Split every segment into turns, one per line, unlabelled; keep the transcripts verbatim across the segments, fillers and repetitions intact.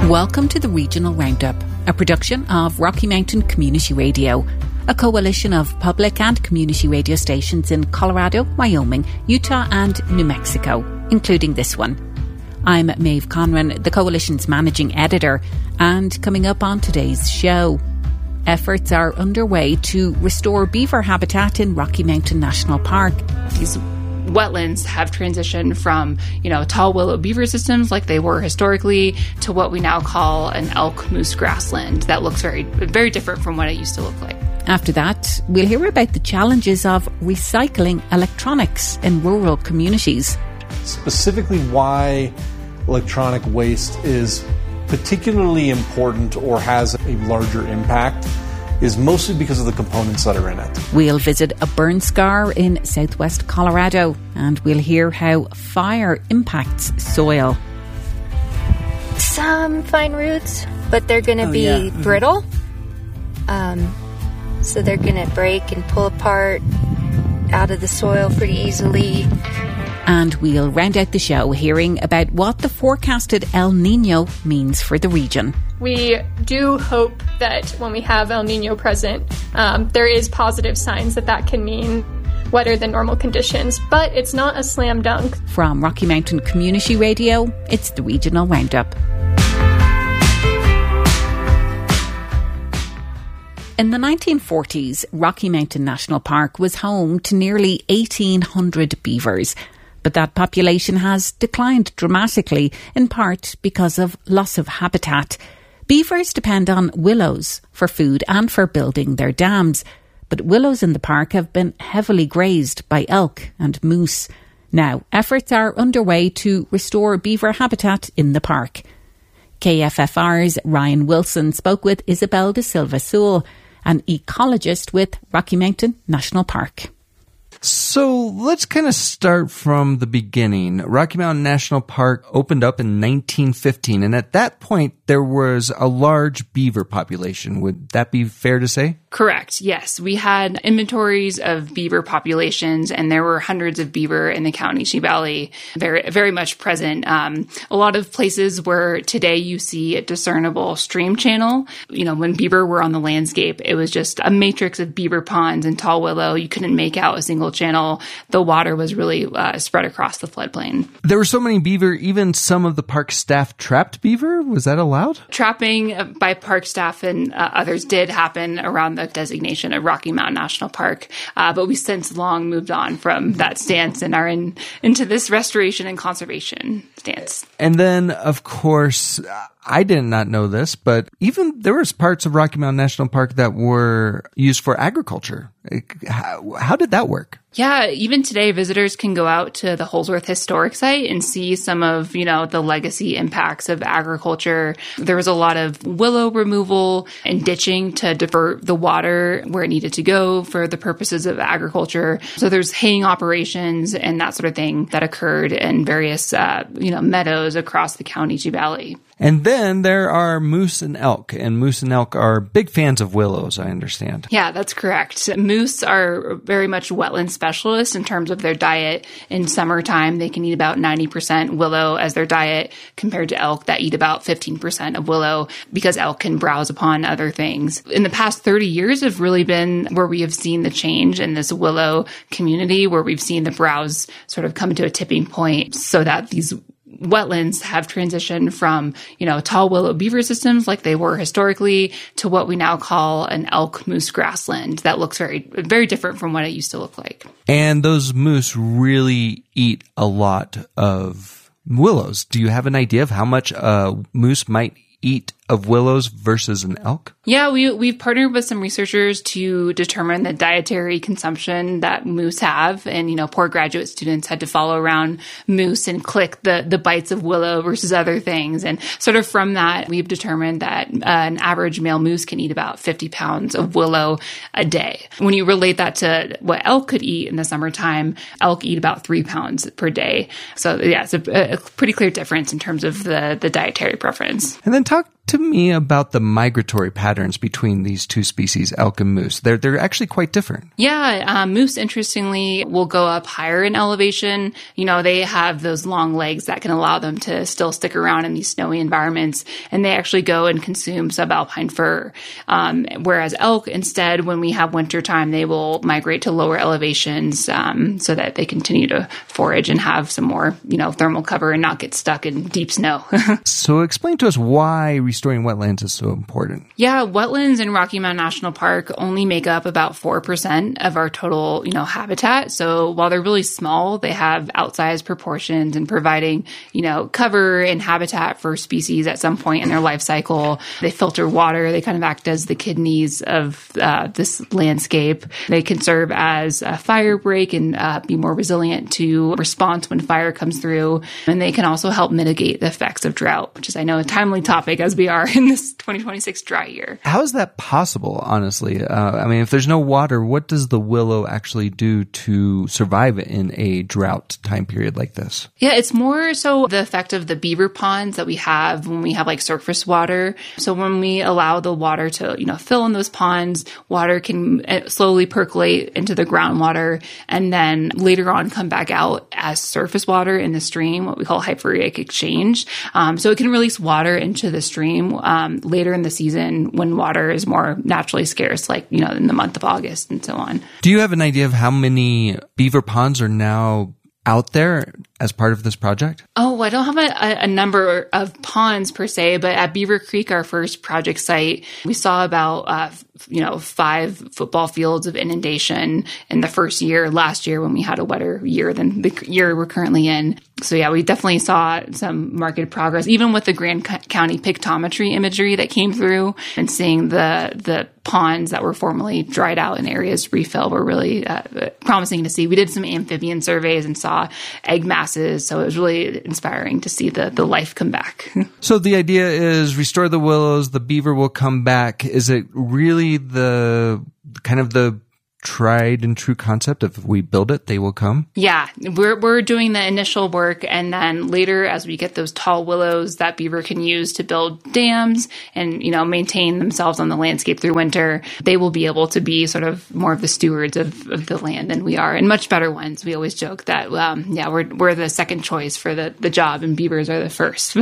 Welcome to the Regional Roundup, a production of Rocky Mountain Community Radio, a coalition of public and community radio stations in Colorado, Wyoming, Utah and New Mexico, including this one. I'm Maeve Conran, the coalition's managing editor, and coming up on today's show, efforts are underway to restore beaver habitat in Rocky Mountain National Park.
These wetlands have transitioned from, you know, tall willow beaver systems like they were historically to what we now call an elk moose grassland that looks very, very different from what it used to look like.
After that, we'll hear about the challenges of recycling electronics in rural communities.
Specifically why electronic waste is particularly important or has a larger impact is mostly because of the components that are in it.
We'll visit a burn scar in southwest Colorado, and we'll hear how fire impacts soil.
Some fine roots, but they're going to
oh,
be
yeah. mm-hmm.
brittle. Um, so they're going to break and pull apart out of the soil pretty easily.
And we'll round out the show hearing about what the forecasted El Nino means for the region.
We do hope that when we have El Nino present, um, there is positive signs that that can mean wetter than normal conditions, but it's not a slam dunk.
From Rocky Mountain Community Radio, it's the Regional Roundup. In the nineteen forties, Rocky Mountain National Park was home to nearly eighteen hundred beavers. But that population has declined dramatically, in part because of loss of habitat. Beavers depend on willows for food and for building their dams. But willows in the park have been heavily grazed by elk and moose. Now, efforts are underway to restore beaver habitat in the park. K F F R's Ryan Wilson spoke with Isabel de Silva Sewell, an ecologist with Rocky Mountain National Park.
So let's kind of start from the beginning. Rocky Mountain National Park opened up in nineteen fifteen, and at that point, there was a large beaver population. Would that be fair to say?
Correct. Yes. We had inventories of beaver populations, and there were hundreds of beaver in the Comanche Valley, very, very much present. Um, a lot of places where today you see a discernible stream channel. You know, when beaver were on the landscape, it was just a matrix of beaver ponds and tall willow. You couldn't make out a single channel. The water was really uh, spread across the floodplain.
There were so many beaver, even some of the park staff trapped beaver. Was that allowed?
Trapping by park staff and uh, others did happen around the designation of Rocky Mountain National Park, uh, but we since long moved on from that stance and are in into this restoration and conservation stance.
And then, of course, I did not know this, but even there was parts of Rocky Mountain National Park that were used for agriculture. How, how did that work?
Yeah, even today, visitors can go out to the Holsworth Historic Site and see some of, you know, the legacy impacts of agriculture. There was a lot of willow removal and ditching to divert the water where it needed to go for the purposes of agriculture. So there's haying operations and that sort of thing that occurred in various, uh, you know, meadows across the Comanche Valley.
And then there are moose and elk, and moose and elk are big fans of willows, I understand.
Yeah, that's correct. Moose are very much wetland specialists in terms of their diet. In summertime, they can eat about ninety percent willow as their diet compared to elk that eat about fifteen percent of willow because elk can browse upon other things. In the past thirty years have really been where we have seen the change in this willow community, where we've seen the browse sort of come to a tipping point so that these wetlands have transitioned from, you know, tall willow beaver systems like they were historically to what we now call an elk moose grassland that looks very, very different from what it used to look like.
And those moose really eat a lot of willows. Do you have an idea of how much a moose might eat of willows versus an elk?
Yeah, we, we've partnered with some researchers to determine the dietary consumption that moose have. And, you know, poor graduate students had to follow around moose and click the, the bites of willow versus other things. And sort of from that, we've determined that uh, an average male moose can eat about fifty pounds of willow a day. When you relate that to what elk could eat in the summertime, elk eat about three pounds per day. So, yeah, it's a, a pretty clear difference in terms of the, the dietary preference.
And then talk to me about the migratory patterns between these two species, elk and moose. They're they're actually quite different.
Yeah, um, moose, interestingly, will go up higher in elevation. You know, they have those long legs that can allow them to still stick around in these snowy environments, and they actually go and consume subalpine fur. Um, whereas elk, instead, when we have winter time, they will migrate to lower elevations um, so that they continue to forage and have some more, you know, thermal cover and not get stuck in deep snow.
So explain to us why restoring wetlands is so important.
Yeah, wetlands in Rocky Mountain National Park only make up about four percent of our total, you know, habitat. So while they're really small, they have outsized proportions in providing, you know, cover and habitat for species at some point in their life cycle. They filter water. They kind of act as the kidneys of uh, this landscape. They can serve as a fire break and uh, be more resilient to response when fire comes through. And they can also help mitigate the effects of drought, which is, I know, a timely topic as we are in this twenty twenty-six dry year.
How is that possible, honestly? Uh, I mean, if there's no water, what does the willow actually do to survive in a drought time period like this?
Yeah, it's more so the effect of the beaver ponds that we have when we have like surface water. So when we allow the water to, you know, fill in those ponds, water can slowly percolate into the groundwater and then later on come back out as surface water in the stream, what we call hypereic exchange. Um, so it can release water into the stream um, later in the season when water is more naturally scarce, like, you know, in the month of August and so on.
Do you have an idea of how many beaver ponds are now out there as part of this project?
Oh, I don't have a, a number of ponds per se, but at Beaver Creek, our first project site, we saw about, uh, you know, five football fields of inundation in the first year, last year when we had a wetter year than the year we're currently in. So yeah, we definitely saw some marked progress, even with the Grand C- County pictometry imagery that came through and seeing the, the ponds that were formerly dried out in areas refill were really uh, promising to see. We did some amphibian surveys and saw egg masses, so it was really inspiring to see the, the life come back.
So the idea is restore the willows, the beaver will come back. Is it really the kind of the tried and true concept of if we build it, they will come?
Yeah, we're we're doing the initial work, and then later, as we get those tall willows that beaver can use to build dams and, you know, maintain themselves on the landscape through winter, they will be able to be sort of more of the stewards of, of the land than we are, and much better ones. We always joke that, um, yeah, we're we're the second choice for the the job, and beavers are the first.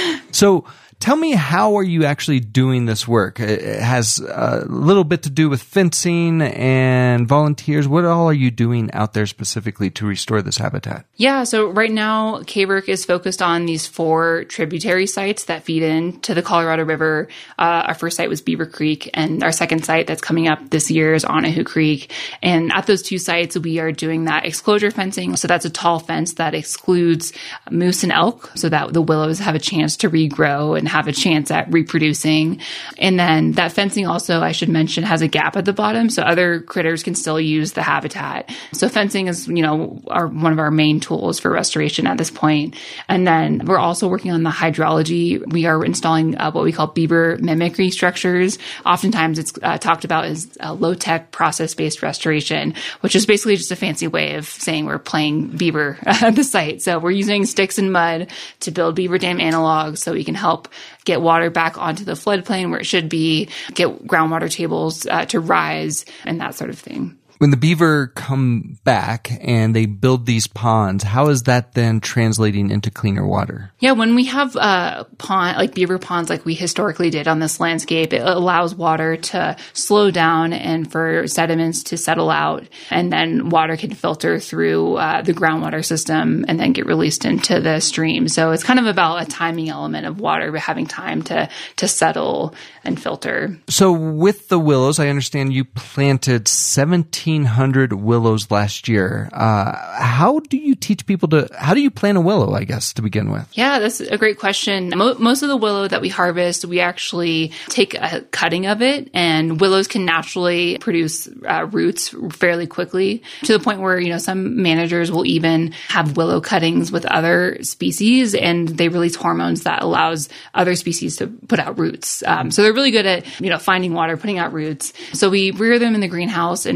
So tell me, how are you actually doing this work? It has a little bit to do with fencing and volunteers. What all are you doing out there specifically to restore this habitat?
Yeah, so right now, K V R C is focused on these four tributary sites that feed into the Colorado River. Uh, our first site was Beaver Creek, and our second site that's coming up this year is Onahoo Creek. And at those two sites, we are doing that exclosure fencing. So that's a tall fence that excludes moose and elk so that the willows have a chance to regrow and have a chance at reproducing. And then that fencing also, I should mention, has a gap at the bottom so other critters can still use the habitat. So fencing is, you know, our, one of our main tools for restoration at this point. And then we're also working on the hydrology. We are installing uh, what we call beaver mimicry structures. Oftentimes it's uh, talked about as a low-tech process-based restoration, which is basically just a fancy way of saying we're playing beaver at the site. So we're using sticks and mud to build beaver dam analogs so we can help get water back onto the floodplain where it should be, get groundwater tables uh, to rise, and that sort of thing.
When the beaver come back and they build these ponds, how is that then translating into cleaner water?
Yeah, when we have uh, pond, like beaver ponds like we historically did on this landscape, it allows water to slow down and for sediments to settle out, and then water can filter through uh, the groundwater system and then get released into the stream. So it's kind of about a timing element of water having time to, to settle and filter.
So with the willows, I understand you planted seventeen hundred willows last year. Uh, how do you teach people to, how do you plant a willow, I guess, to begin with?
Yeah, that's a great question. Mo- most of the willow that we harvest, we actually take a cutting of it, and willows can naturally produce uh, roots fairly quickly to the point where, you know, some managers will even have willow cuttings with other species, and they release hormones that allows other species to put out roots. Um, so they're really good at, you know, finding water, putting out roots. So we rear them in the greenhouse and put them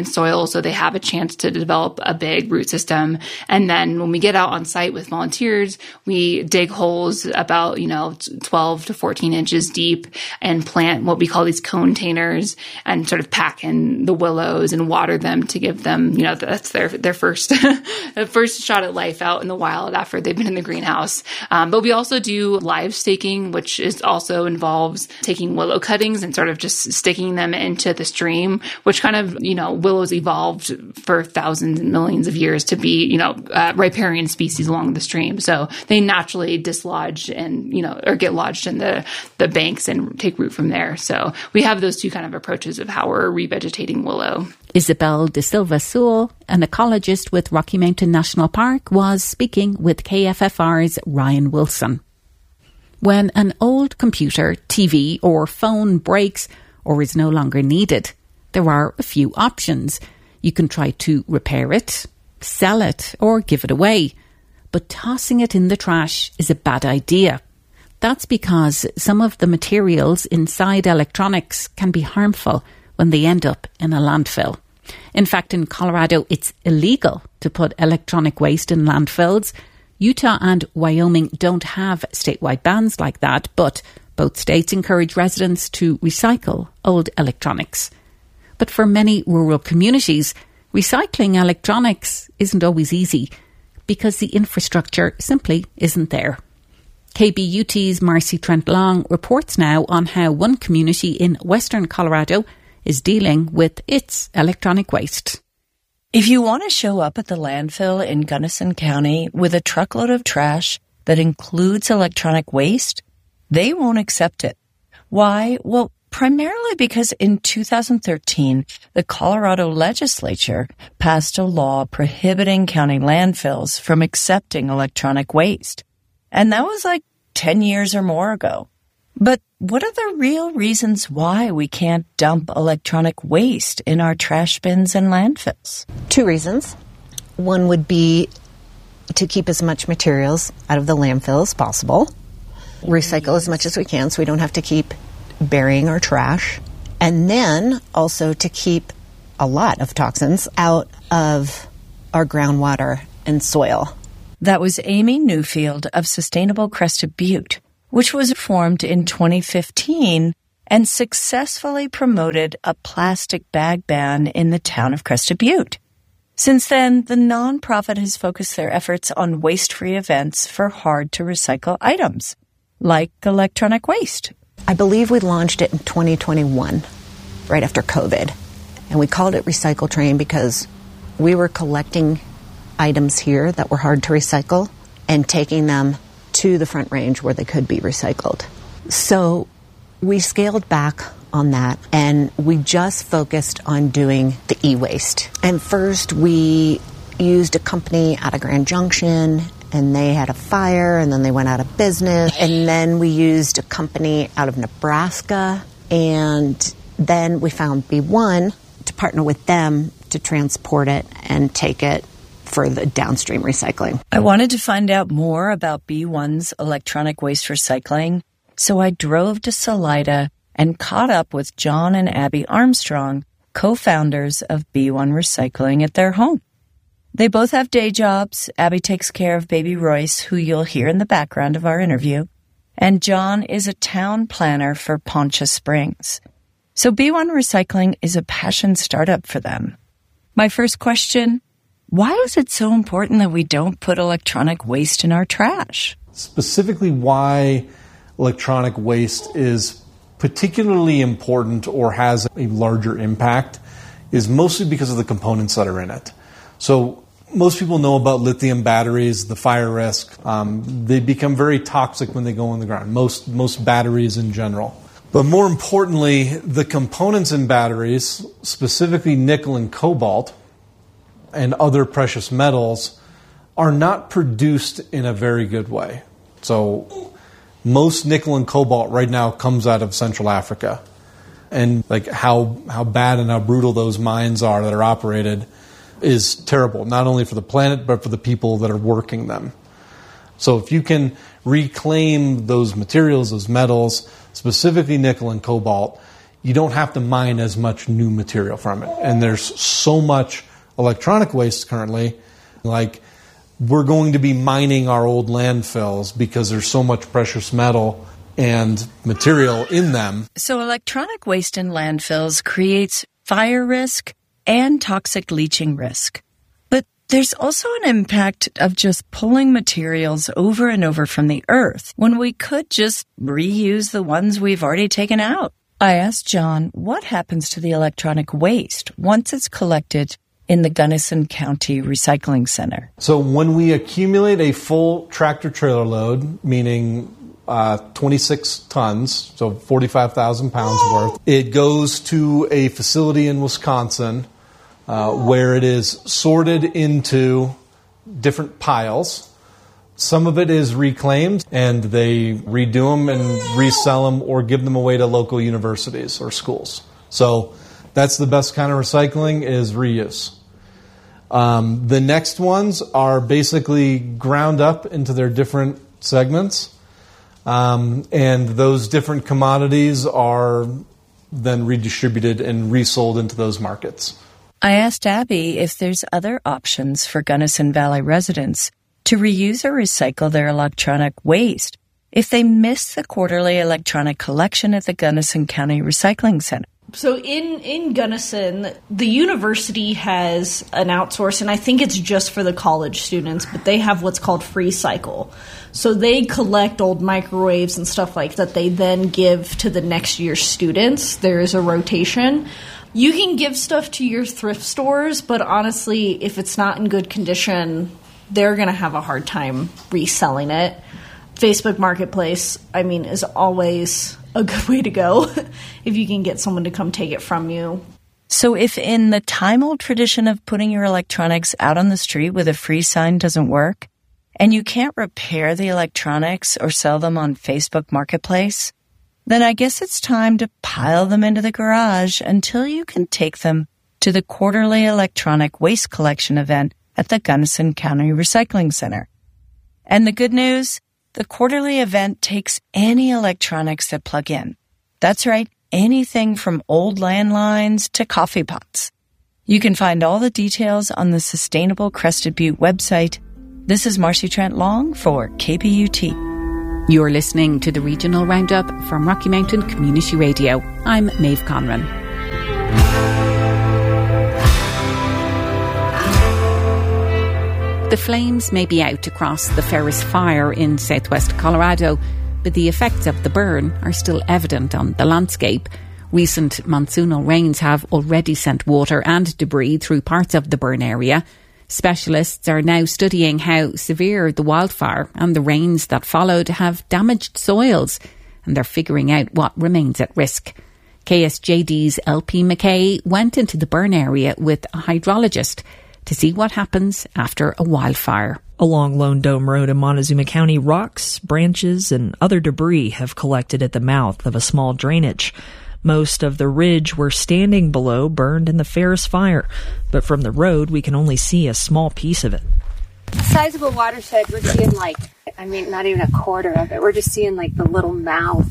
in soil so they have a chance to develop a big root system. And then when we get out on site with volunteers, we dig holes about, you know, twelve to fourteen inches deep and plant what we call these containers and sort of pack in the willows and water them to give them, you know, that's their, their first, first shot at life out in the wild after they've been in the greenhouse. Um, but we also do live staking, which is also involves taking willow cuttings and sort of just sticking them into the stream, which kind of, you know, willows evolved for thousands and millions of years to be, you know, uh, riparian species along the stream. So they naturally dislodge and, you know, or get lodged in the, the banks and take root from there. So we have those two kind of approaches of how we're revegetating willow.
Isabel De Silva Sewell, an ecologist with Rocky Mountain National Park, was speaking with K F F R's Ryan Wilson. When an old computer, T V or phone breaks or is no longer needed, there are a few options. You can try to repair it, sell it or give it away. But tossing it in the trash is a bad idea. That's because some of the materials inside electronics can be harmful when they end up in a landfill. In fact, in Colorado, it's illegal to put electronic waste in landfills. Utah and Wyoming don't have statewide bans like that, but both states encourage residents to recycle old electronics. But for many rural communities, recycling electronics isn't always easy because the infrastructure simply isn't there. K B U T's Marcy Trent Long reports now on how one community in western Colorado is dealing with its electronic waste.
If you want to show up at the landfill in Gunnison County with a truckload of trash that includes electronic waste, they won't accept it. Why? Well, primarily because in two thousand thirteen, the Colorado legislature passed a law prohibiting county landfills from accepting electronic waste. And that was like ten years or more ago. But what are the real reasons why we can't dump electronic waste in our trash bins and landfills?
Two reasons. One would be to keep as much materials out of the landfill as possible. Recycle as much as we can so we don't have to keep burying our trash. And then also to keep a lot of toxins out of our groundwater and soil.
That was Amy Newfield of Sustainable Crested Butte, which was formed in twenty fifteen and successfully promoted a plastic bag ban in the town of Crested Butte. Since then, the nonprofit has focused their efforts on waste-free events for hard-to-recycle items, like electronic waste.
I believe we launched it in twenty twenty-one, right after COVID. And we called it Recycle Train because we were collecting items here that were hard to recycle and taking them to the Front Range where they could be recycled. So we scaled back on that and we just focused on doing the e-waste. And first we used a company out of Grand Junction and they had a fire and then they went out of business. And then we used a company out of Nebraska and then we found B one to partner with them to transport it and take it for the downstream recycling.
I wanted to find out more about B one's electronic waste recycling, so I drove to Salida and caught up with John and Abby Armstrong, co-founders of B one Recycling, at their home. They both have day jobs. Abby takes care of baby Royce, who you'll hear in the background of our interview, and John is a town planner for Poncha Springs. So B one Recycling is a passion startup for them. My first question: why is it so important that we don't put electronic waste in our trash?
Specifically, why electronic waste is particularly important or has a larger impact is mostly because of the components that are in it. So most people know about lithium batteries, the fire risk. Um, they become very toxic when they go on the ground, most, most batteries in general. But more importantly, the components in batteries, specifically nickel and cobalt, and other precious metals, are not produced in a very good way. So most nickel and cobalt right now comes out of Central Africa. And like how how bad and how brutal those mines are that are operated is terrible, not only for the planet, but for the people that are working them. So if you can reclaim those materials, those metals, specifically nickel and cobalt, you don't have to mine as much new material from it. And there's so much electronic waste currently, like we're going to be mining our old landfills because there's so much precious metal and material in them.
So electronic waste in landfills creates fire risk and toxic leaching risk. But there's also an impact of just pulling materials over and over from the earth when we could just reuse the ones we've already taken out. I asked John what happens to the electronic waste once it's collected in the Gunnison County Recycling Center.
So when we accumulate a full tractor trailer load, meaning uh, twenty-six tons, so forty-five thousand pounds worth, it goes to a facility in Wisconsin uh, where it is sorted into different piles. Some of it is reclaimed, and they redo them and resell them or give them away to local universities or schools. So that's the best kind of recycling, is reuse. Um, the next ones are basically ground up into their different segments, um, and those different commodities are then redistributed and resold into those markets.
I asked Abby if there's other options for Gunnison Valley residents to reuse or recycle their electronic waste if they miss the quarterly electronic collection at the Gunnison County Recycling Center.
So in, in Gunnison, the university has an outsource, and I think it's just for the college students, but they have what's called Free Cycle. So they collect old microwaves and stuff like that they then give to the next year's students. There is a rotation. You can give stuff to your thrift stores, but honestly, if it's not in good condition, they're going to have a hard time reselling it. Facebook Marketplace, I mean, is always a good way to go if you can get someone to come take it from you.
So if in the time-old tradition of putting your electronics out on the street with a free sign doesn't work, and you can't repair the electronics or sell them on Facebook Marketplace, then I guess it's time to pile them into the garage until you can take them to the quarterly electronic waste collection event at the Gunnison County Recycling Center. And the good news? The quarterly event takes any electronics that plug in. That's right, anything from old landlines to coffee pots. You can find all the details on the Sustainable Crested Butte website. This is Marcy Trent Long for K P U T.
You're listening to the Regional Roundup from Rocky Mountain Community Radio. I'm Maeve Conran. The flames may be out across the Ferris Fire in southwest Colorado, but the effects of the burn are still evident on the landscape. Recent monsoonal rains have already sent water and debris through parts of the burn area. Specialists are now studying how severe the wildfire and the rains that followed have damaged soils, and they're figuring out what remains at risk. K S J D's L P McKay went into the burn area with a hydrologist to see what happens after a wildfire.
Along Lone Dome Road in Montezuma County, rocks, branches, and other debris have collected at the mouth of a small drainage. Most of the ridge we're standing below burned in the Ferris Fire, but from the road we can only see a small piece of it.
The size of a watershed, we're seeing like, I mean, not even a quarter of it. We're just seeing like the little mouth.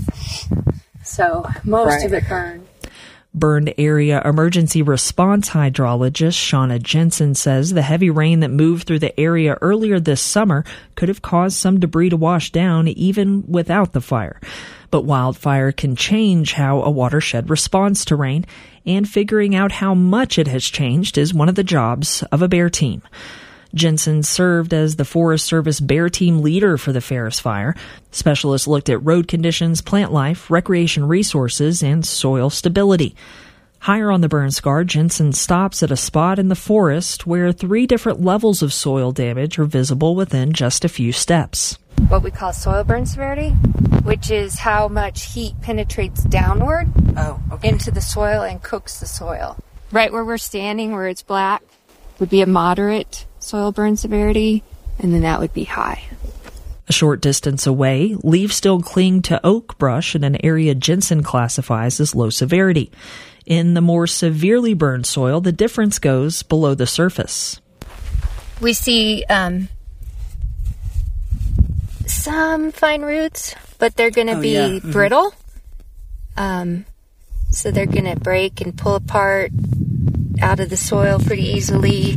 So most right. of it burned.
Burned area emergency response hydrologist Shauna Jensen says the heavy rain that moved through the area earlier this summer could have caused some debris to wash down even without the fire. But wildfire can change how a watershed responds to rain, and figuring out how much it has changed is one of the jobs of a bear team. Jensen served as the Forest Service Bear Team leader for the Ferris Fire. Specialists looked at road conditions, plant life, recreation resources, and soil stability. Higher on the burn scar, Jensen stops at a spot in the forest where three different levels of soil damage are visible within just a few steps.
What we call soil burn severity, which is how much heat penetrates downward oh, okay. into the soil and cooks the soil. Right where we're standing, where it's black, would be a moderate soil burn severity, and then that would be high.
A short distance away, leaves still cling to oak brush in an area Jensen classifies as low severity. In the more severely burned soil, the difference goes below the surface.
We see um, some fine roots, but they're going to oh, be yeah. mm-hmm. brittle. Um,
so they're going to break and pull apart out of the soil pretty easily.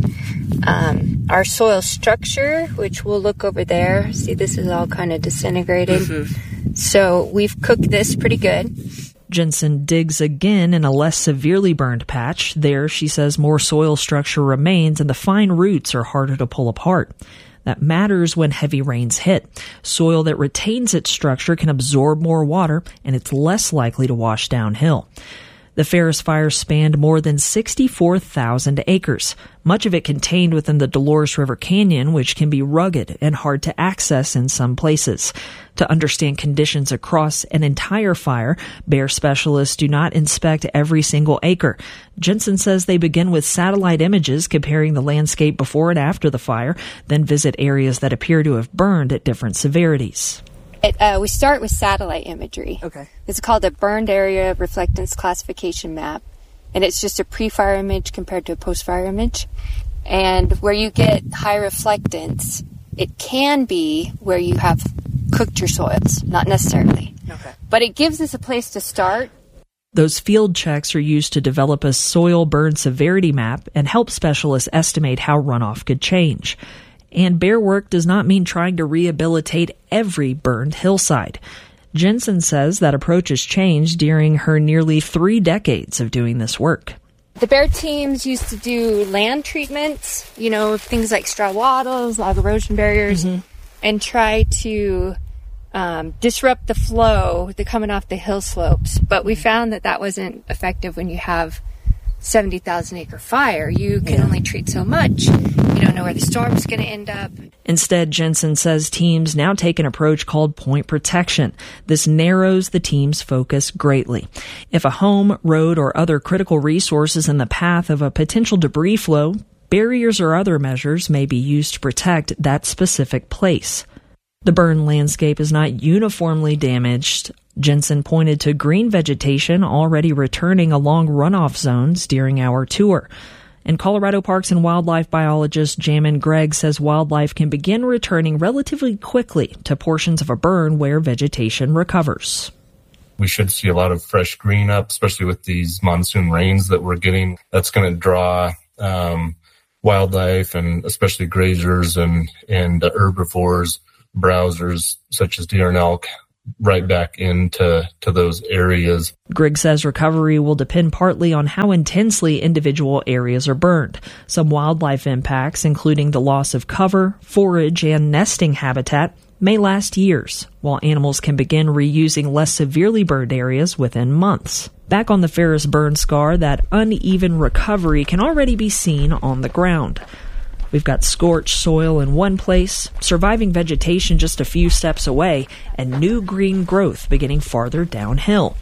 Um, our soil structure, which we'll look over there, see this is all kind of disintegrated. Mm-hmm. So we've cooked this pretty good.
Jensen digs again in a less severely burned patch. There, she says, more soil structure remains and the fine roots are harder to pull apart. That matters when heavy rains hit. Soil that retains its structure can absorb more water, and it's less likely to wash downhill. The Ferris fire spanned more than sixty-four thousand acres, much of it contained within the Dolores River Canyon, which can be rugged and hard to access in some places. To understand conditions across an entire fire, bear specialists do not inspect every single acre. Jensen says they begin with satellite images comparing the landscape before and after the fire, then visit areas that appear to have burned at different severities.
It, uh, we start with satellite imagery. Okay. It's called a Burned Area Reflectance Classification Map, and it's just a pre-fire image compared to a post-fire image. And where you get high reflectance, it can be where you have cooked your soils, not necessarily. Okay. But it gives us a place to start.
Those field checks are used to develop a soil burn severity map and help specialists estimate how runoff could change. And bear work does not mean trying to rehabilitate every burned hillside. Jensen says that approach has changed during her nearly three decades of doing this work.
The bear teams used to do land treatments, you know, things like straw wattles, log erosion barriers, mm-hmm. and try to um, disrupt the flow the coming off the hill slopes. But we found that that wasn't effective when you have seventy thousand acre fire. You can yeah. only treat so much. You don't know where the storm's going to end up.
Instead, Jensen says teams now take an approach called point protection. This narrows the team's focus greatly. If a home, road, or other critical resource is in the path of a potential debris flow, barriers or other measures may be used to protect that specific place. The burn landscape is not uniformly damaged. Jensen pointed to green vegetation already returning along runoff zones during our tour. And Colorado Parks and Wildlife biologist Jamin Gregg says wildlife can begin returning relatively quickly to portions of a burn where vegetation recovers.
We should see a lot of fresh green up, especially with these monsoon rains that we're getting. That's going to draw um, wildlife, and especially grazers and, and uh, herbivores, browsers such as deer and elk, right back into to those areas.
Grigg says recovery will depend partly on how intensely individual areas are burned. Some wildlife impacts, including the loss of cover, forage, and nesting habitat, may last years, while animals can begin reusing less severely burned areas within months. Back on the Ferris burn scar, that uneven recovery can already be seen on the ground. We've got scorched soil in one place, surviving vegetation just a few steps away, and new green growth beginning farther downhill.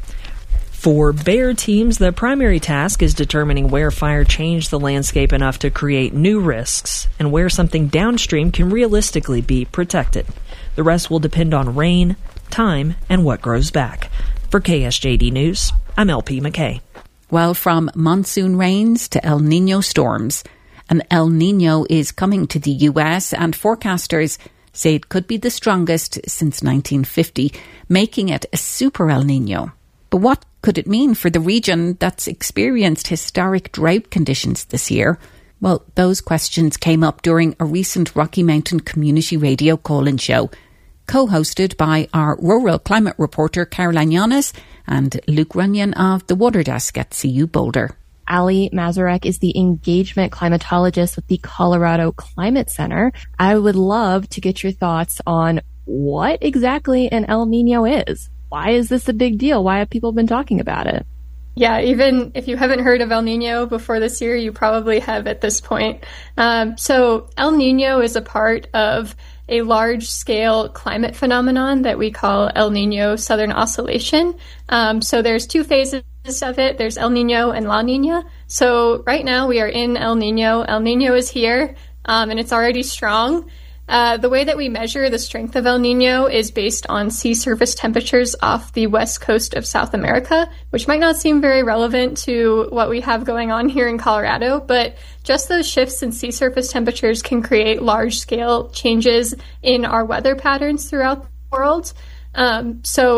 For bear teams, the primary task is determining where fire changed the landscape enough to create new risks and where something downstream can realistically be protected. The rest will depend on rain, time, and what grows back. For K S J D News, I'm L P McKay.
Well, from monsoon rains to El Niño storms, an El Niño is coming to the U S, and forecasters say it could be the strongest since nineteen fifty, making it a super El Niño. But what could it mean for the region that's experienced historic drought conditions this year? Well, those questions came up during a recent Rocky Mountain Community Radio call-in show, co-hosted by our rural climate reporter Caroline Yanis and Luke Runyon of the Water Desk at C U Boulder.
Ali Mazurek is the engagement climatologist with the Colorado Climate Center. I would love to get your thoughts on what exactly an El Niño is. Why is this a big deal? Why have people been talking about it?
Yeah, even if you haven't heard of El Niño before this year, you probably have at this point. Um, so El Niño is a part of a large-scale climate phenomenon that we call El Niño Southern Oscillation. Um, so there's two phases of it. There's El Niño and La Niña. So right now we are in El Niño. El Niño is here, um, and it's already strong. Uh, the way that we measure the strength of El Niño is based on sea surface temperatures off the west coast of South America, which might not seem very relevant to what we have going on here in Colorado, but just those shifts in sea surface temperatures can create large-scale changes in our weather patterns throughout the world. Um, so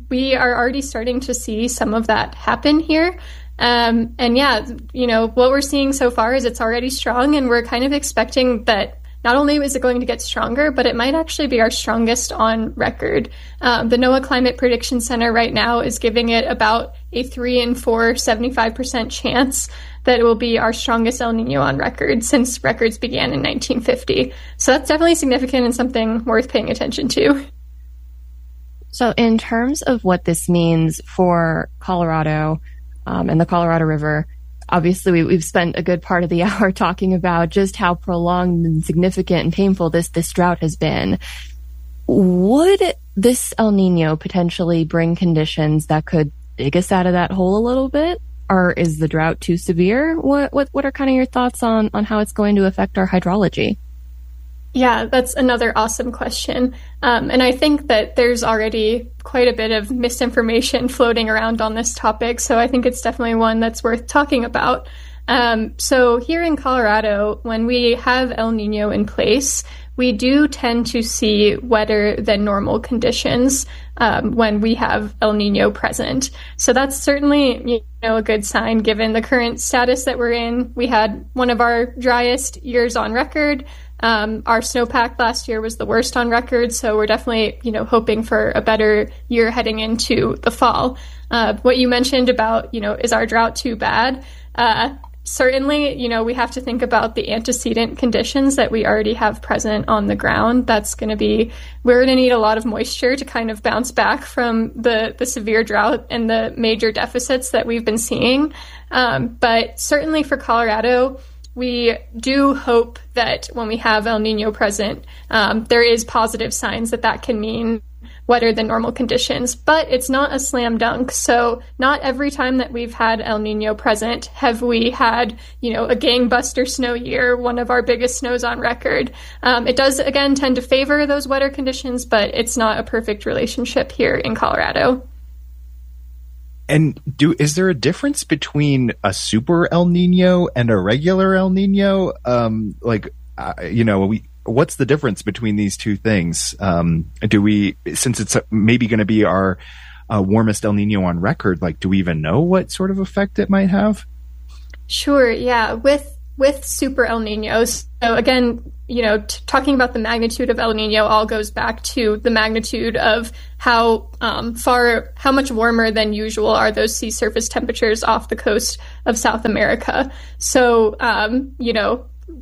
we are already starting to see some of that happen here. Um, and yeah, you know, what we're seeing so far is it's already strong, and we're kind of expecting that not only is it going to get stronger, but it might actually be our strongest on record. Um, the NOAA Climate Prediction Center right now is giving it about a three and four, seventy-five percent chance that it will be our strongest El Nino on record since records began in nineteen fifty. So that's definitely significant and something worth paying attention to.
So in terms of what this means for Colorado um, and the Colorado River, obviously we, we've spent a good part of the hour talking about just how prolonged and significant and painful this, this drought has been. Would this El Nino potentially bring conditions that could dig us out of that hole a little bit? Or is the drought too severe? What what what are kind of your thoughts on, on how it's going to affect our hydrology?
Yeah, that's another awesome question. Um, and I think that there's already quite a bit of misinformation floating around on this topic, so I think it's definitely one that's worth talking about. Um, so here in Colorado, when we have El Nino in place, we do tend to see wetter than normal conditions um, when we have El Nino present. So that's certainly, you know, a good sign given the current status that we're in. We had one of our driest years on record. Um, our snowpack last year was the worst on record, so we're definitely, you know, hoping for a better year heading into the fall. Uh, what you mentioned about, you know, is our drought too bad? Uh, Certainly, you know, we have to think about the antecedent conditions that we already have present on the ground. That's going to be, we're going to need a lot of moisture to kind of bounce back from the, the severe drought and the major deficits that we've been seeing. Um, but certainly for Colorado, we do hope that when we have El Nino present, um, there is positive signs that that can mean wetter than normal conditions, but it's not a slam dunk. So not every time that we've had El Nino present have we had, you know, a gangbuster snow year, one of our biggest snows on record. Um, it does, again, tend to favor those wetter conditions, but it's not a perfect relationship here in Colorado.
And do is there a difference between a super El Nino and a regular El Nino? Um, like, uh, you know, we what's the difference between these two things? Um, do we, since it's maybe going to be our uh, warmest El Nino on record, like, do we even know what sort of effect it might have?
Sure. Yeah. With, with super El Ninos. So again, you know, t- talking about the magnitude of El Nino all goes back to the magnitude of how um, far, how much warmer than usual are those sea surface temperatures off the coast of South America. So, um, you know,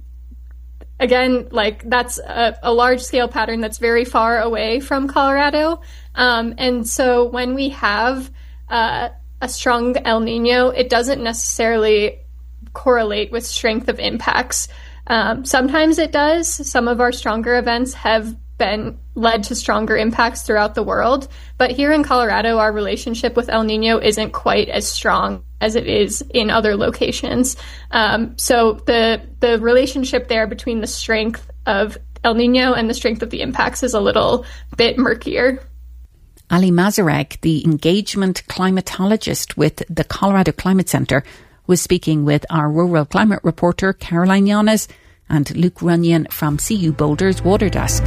again, like that's a, a large scale pattern that's very far away from Colorado. Um, and so when we have uh, a strong El Nino, it doesn't necessarily correlate with strength of impacts. Um, sometimes it does. Some of our stronger events have been led to stronger impacts throughout the world. But here in Colorado, our relationship with El Nino isn't quite as strong as it is in other locations. Um, so the the relationship there between the strength of El Nino and the strength of the impacts is a little bit murkier.
Ali Mazarek, the engagement climatologist with the Colorado Climate Center, was speaking with our rural climate reporter Caroline Yanes and Luke Runyon from C U Boulder's Water Desk.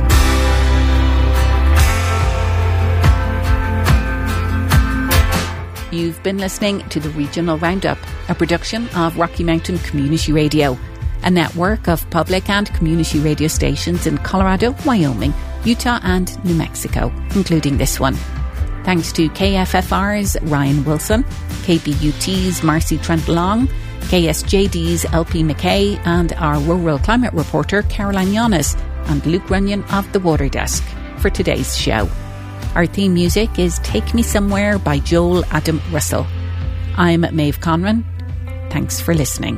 You've been listening to the Regional Roundup, a production of Rocky Mountain Community Radio, a network of public and community radio stations in Colorado, Wyoming, Utah and New Mexico, including this one. Thanks to K F F R's Ryan Wilson, K B U T's Marcy Trent Long, K S J D's L P McKay and our rural climate reporter Caroline Yanes and Luke Runyon of the Water Desk for today's show. Our theme music is Take Me Somewhere by Joel Adam Russell. I'm Maeve Conran. Thanks for listening.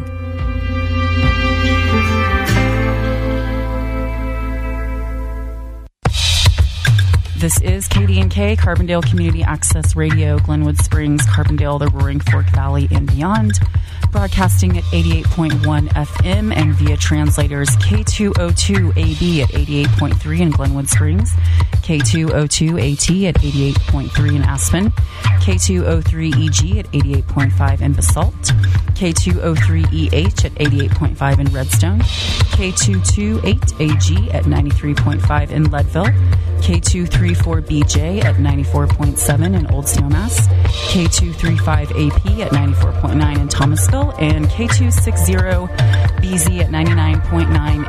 This is K D and K, Carbondale Community Access Radio, Glenwood Springs, Carbondale, the Roaring Fork Valley, and beyond. Broadcasting at eighty-eight point one F M and via translators K two oh two A B at eighty-eight point three in Glenwood Springs, K two oh two A T at eighty-eight point three in Aspen, K two oh three E G at eighty-eight point five in Basalt, K two oh three E H at eighty-eight point five in Redstone, K two twenty-eight A G at ninety-three point five in Leadville, K two thirty-four B J at ninety-four point seven in Old Snowmass, K two thirty-five A P at ninety-four point nine in Thomasville, and K two sixty B Z at ninety-nine point nine